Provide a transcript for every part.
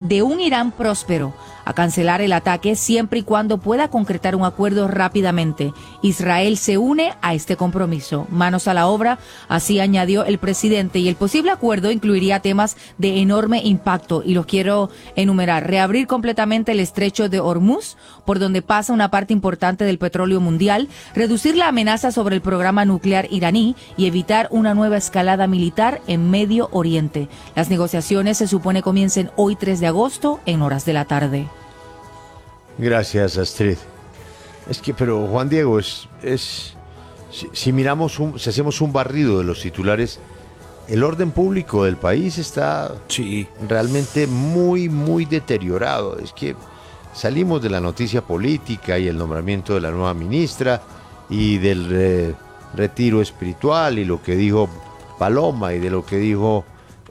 de un Irán próspero a cancelar el ataque siempre y cuando pueda concretar un acuerdo rápidamente. Israel se une a este compromiso. Manos a la obra, así añadió el presidente, y el posible acuerdo incluiría temas de enorme impacto, y los quiero enumerar: reabrir completamente el estrecho de Hormuz, por donde pasa una parte importante del petróleo mundial, reducir la amenaza sobre el programa nuclear iraní y evitar una nueva escalada militar en Medio Oriente. Las negociaciones se supone comiencen hoy 3 de agosto en horas de la tarde. Gracias, Astrid. Pero Juan Diego, si miramos, si hacemos un barrido de los titulares, el orden público del país está realmente muy, muy deteriorado. Salimos de la noticia política y el nombramiento de la nueva ministra y del retiro espiritual y lo que dijo Paloma y de lo que dijo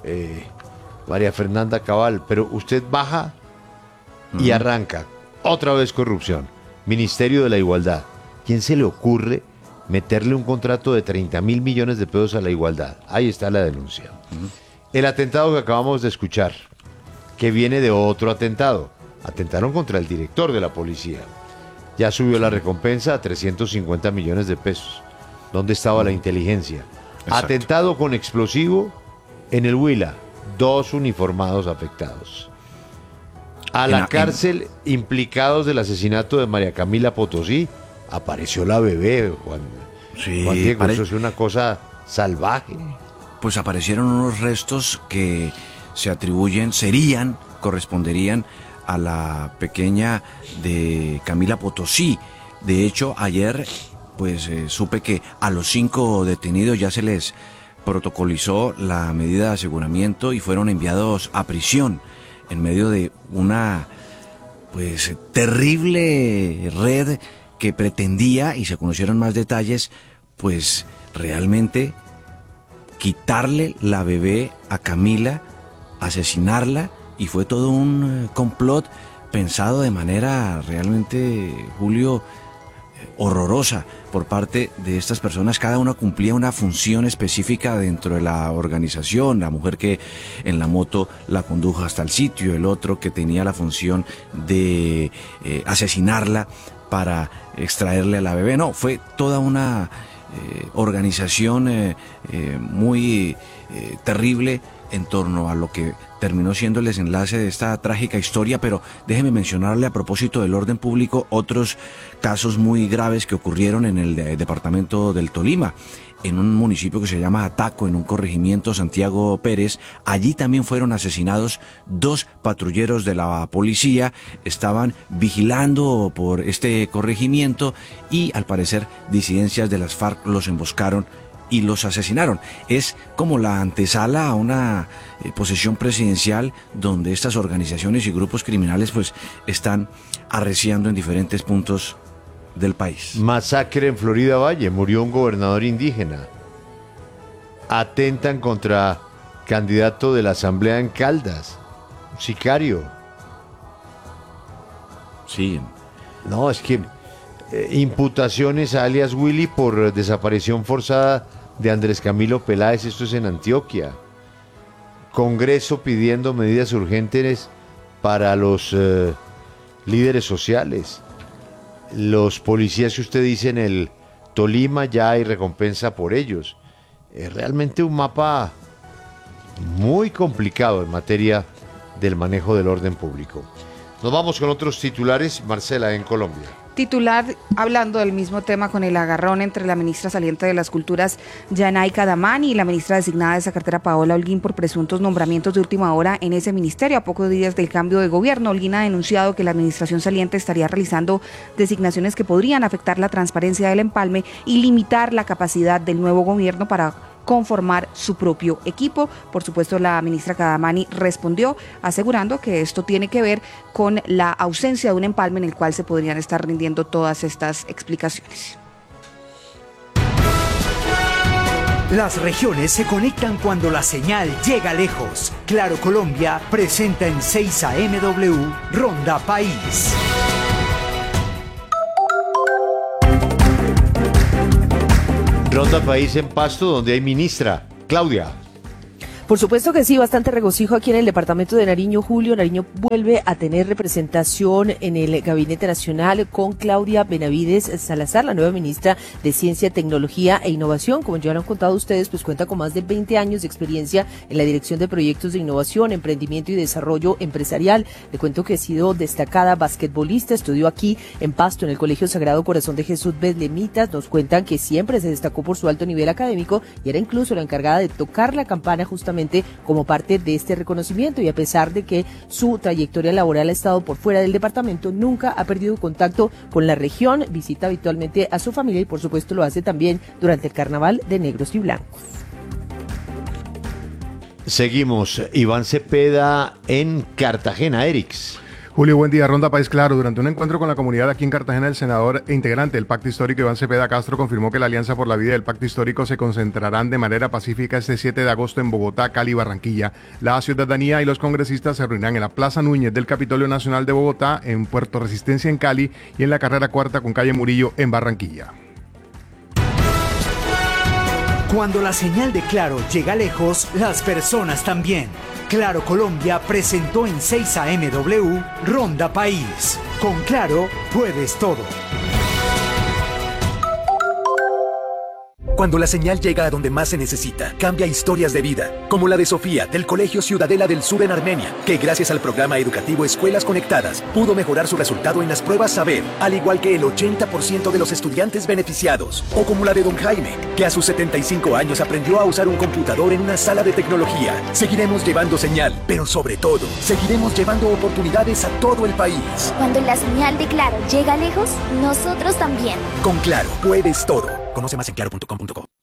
María Fernanda Cabal, pero usted baja y arranca. Otra vez corrupción. Ministerio de la Igualdad. ¿Quién se le ocurre meterle un contrato de 30.000 millones de pesos a la igualdad? Ahí está la denuncia. El atentado que acabamos de escuchar, que viene de otro atentado. Atentaron contra el director de la policía. Ya subió la recompensa a 350 millones de pesos. ¿Dónde estaba la inteligencia? Exacto. Atentado con explosivo en el Huila. 2 uniformados afectados. A la cárcel, implicados del asesinato de María Camila Potosí, apareció la bebé, Juan Diego, eso es una cosa salvaje. Pues aparecieron unos restos que se corresponderían a la pequeña de Camila Potosí. De hecho, ayer supe que a los 5 detenidos ya se les protocolizó la medida de aseguramiento y fueron enviados a prisión en medio de una terrible red que pretendía, y se conocieron más detalles, realmente quitarle la bebé a Camila, asesinarla, y fue todo un complot pensado de manera realmente, Julio, horrorosa por parte de estas personas. Cada una cumplía una función específica dentro de la organización. La mujer que en la moto la condujo hasta el sitio, el otro que tenía la función de asesinarla para extraerle a la bebé. No, fue toda una organización muy terrible en torno a lo que terminó siendo el desenlace de esta trágica historia. Pero déjeme mencionarle, a propósito del orden público, otros casos muy graves que ocurrieron en el departamento del Tolima, en un municipio que se llama Ataco, en un corregimiento Santiago Pérez. Allí también fueron asesinados 2 patrulleros de la policía. Estaban vigilando por este corregimiento y, al parecer, disidencias de las FARC los emboscaron y los asesinaron. Es como la antesala a una posesión presidencial donde estas organizaciones y grupos criminales están arreciando en diferentes puntos del país. Masacre en Florida Valle, murió un gobernador indígena. Atentan contra candidato de la Asamblea en Caldas, un sicario. Sí. No, imputaciones a alias Willy por desaparición forzada de Andrés Camilo Peláez, esto es en Antioquia. Congreso pidiendo medidas urgentes para los líderes sociales. Los policías que usted dice en el Tolima, ya hay recompensa por ellos. Es realmente un mapa muy complicado en materia del manejo del orden público. Nos vamos con otros titulares, Marcela, en Colombia. Titular, hablando del mismo tema, con el agarrón entre la ministra saliente de las Culturas, Yanayka Damani, y la ministra designada de esa cartera, Paola Holguín, por presuntos nombramientos de última hora en ese ministerio. A pocos días del cambio de gobierno, Holguín ha denunciado que la administración saliente estaría realizando designaciones que podrían afectar la transparencia del empalme y limitar la capacidad del nuevo gobierno para conformar su propio equipo. Por supuesto, la ministra Kadamani respondió asegurando que esto tiene que ver con la ausencia de un empalme en el cual se podrían estar rindiendo todas estas explicaciones. Las regiones se conectan cuando la señal llega lejos. Claro Colombia presenta en 6 AMW Ronda País. Ronda País en Pasto, donde hay ministra. Claudia. Por supuesto que sí, bastante regocijo aquí en el departamento de Nariño. Julio, Nariño vuelve a tener representación en el Gabinete Nacional con Claudia Benavides Salazar, la nueva ministra de Ciencia, Tecnología e Innovación. Como ya lo han contado ustedes, pues cuenta con más de 20 años de experiencia en la dirección de proyectos de innovación, emprendimiento y desarrollo empresarial. Le cuento que ha sido destacada basquetbolista, estudió aquí en Pasto, en el Colegio Sagrado Corazón de Jesús Betlemitas. Nos cuentan que siempre se destacó por su alto nivel académico y era incluso la encargada de tocar la campana justamente como parte de este reconocimiento, y a pesar de que su trayectoria laboral ha estado por fuera del departamento, nunca ha perdido contacto con la región, visita habitualmente a su familia y por supuesto lo hace también durante el Carnaval de Negros y Blancos. Seguimos, Iván Cepeda en Cartagena, Erix. Julio, buen día. Ronda País Claro. Durante un encuentro con la comunidad aquí en Cartagena, el senador e integrante del Pacto Histórico, Iván Cepeda Castro, confirmó que la Alianza por la Vida y el Pacto Histórico se concentrarán de manera pacífica este 7 de agosto en Bogotá, Cali y Barranquilla. La ciudadanía y los congresistas se reunirán en la Plaza Núñez del Capitolio Nacional de Bogotá, en Puerto Resistencia en Cali y en la Carrera Cuarta con Calle Murillo en Barranquilla. Cuando la señal de Claro llega lejos, las personas también. Claro Colombia presentó en 6 AMW Ronda País. Con Claro puedes todo. Cuando la señal llega a donde más se necesita, cambia historias de vida, como la de Sofía, del Colegio Ciudadela del Sur en Armenia, que gracias al programa educativo Escuelas Conectadas, pudo mejorar su resultado en las pruebas Saber, al igual que el 80% de los estudiantes beneficiados. O como la de don Jaime, que a sus 75 años aprendió a usar un computador en una sala de tecnología. Seguiremos llevando señal, pero sobre todo, seguiremos llevando oportunidades a todo el país. Cuando la señal de Claro llega lejos, nosotros también. Con Claro, puedes todo. Conoce más en claro.com.co.